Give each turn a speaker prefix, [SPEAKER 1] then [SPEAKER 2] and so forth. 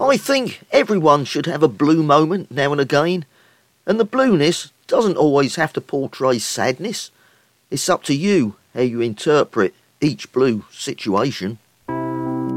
[SPEAKER 1] I think everyone should have a blue moment now and again, and the blueness doesn't always have to portray sadness. It's up to you how you interpret each blue situation.